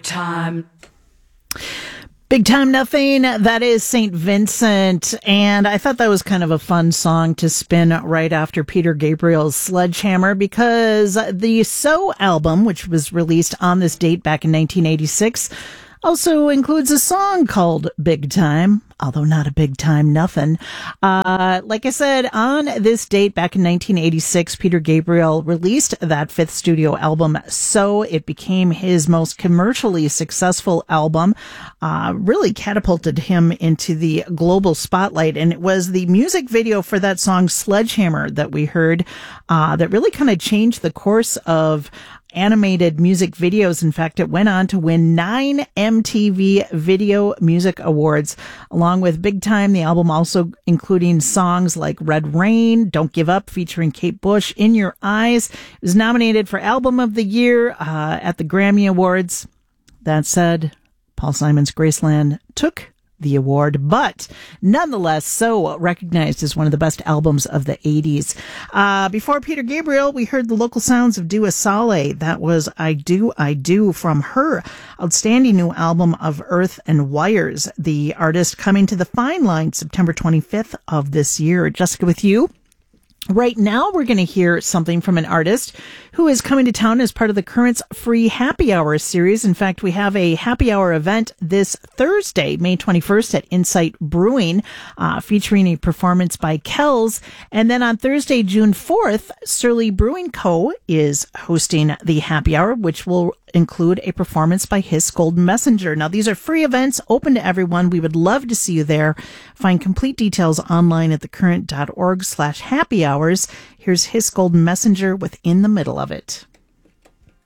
time. Big Time Nothing, that is St. Vincent, and I thought that was kind of a fun song to spin right after Peter Gabriel's Sledgehammer, because the So album, which was released on this date back in 1986, also includes a song called Big Time, although not a big time nothing. Like I said, on this date back in 1986, Peter Gabriel released that fifth studio album, So. It became his most commercially successful album, really catapulted him into the global spotlight. And it was the music video for that song Sledgehammer that we heard that really kind of changed the course of animated music videos. In fact, it went on to win 9 MTV Video Music Awards, along with Big Time, the album also including songs like Red Rain, Don't Give Up featuring Kate Bush, In Your Eyes. It was nominated for Album of the Year at the Grammy Awards. That said, Paul Simon's Graceland took the award, but nonetheless, So recognized as one of the best albums of the 80s. Before Peter Gabriel, we heard the local sounds of Dua Saleh. That was I Do from her outstanding new album of Earth and Wires. The artist coming to the Fine Line September 25th of this year. Jessica with you. Right now, we're going to hear something from an artist who is coming to town as part of the Currents Free Happy Hour series. In fact, we have a happy hour event this Thursday, May 21st at Insight Brewing, featuring a performance by Kells. And then on Thursday, June 4th, Surly Brewing Co. is hosting the happy hour, which will include a performance by Hiss Golden Messenger. Now, these are free events, open to everyone. We would love to see you there. Find complete details online at thecurrent.org/happy hours. Here's Hiss Golden Messenger with In the Middle of It.